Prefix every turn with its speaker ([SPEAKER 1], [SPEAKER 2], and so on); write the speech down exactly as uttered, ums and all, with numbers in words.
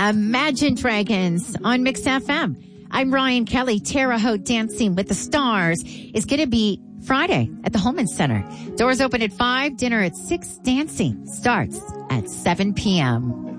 [SPEAKER 1] Imagine Dragons on Mix F M. I'm Ryan Kelly. Terre Haute Dancing with the Stars is going to be Friday at the Holman Center. Doors open at five, dinner at six. Dancing starts at seven p.m.